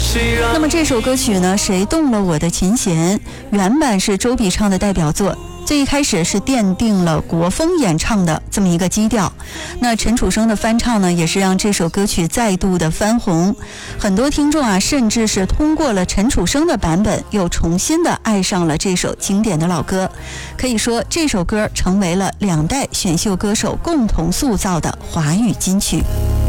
那么这首歌曲呢，谁动了我的琴弦，原版是周笔畅的代表作，最一开始是奠定了国风演唱的这么一个基调。那陈楚生的翻唱呢，也是让这首歌曲再度的翻红。很多听众啊，甚至是通过了陈楚生的版本，又重新的爱上了这首经典的老歌。可以说，这首歌成为了2代选秀歌手共同塑造的华语金曲。